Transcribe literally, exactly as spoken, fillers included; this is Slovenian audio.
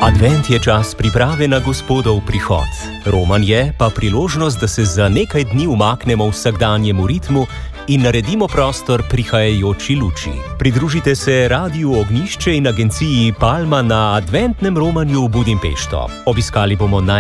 Advent je čas priprave na Gospodov prihod. Roman je pa priložnost, da se za nekaj dni umaknemo vsakdanjemu ritmu in naredimo prostor prihajajoči luči. Pridružite se Radiu Ognjišče in agenciji Palma na adventnem romanju v Budimpešto. Obiskali bomo naj